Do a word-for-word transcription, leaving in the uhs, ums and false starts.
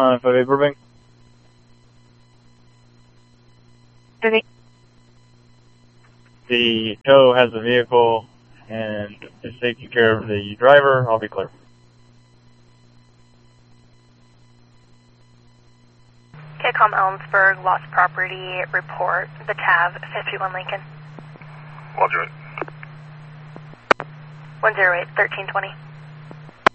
On five eight Burbank. Okay. The tow has the vehicle and is taking care of the driver. I'll be clear. KCOM Ellensburg, lost property report, the T A V, fifty-one Lincoln. Roger it. one zero eight, thirteen twenty.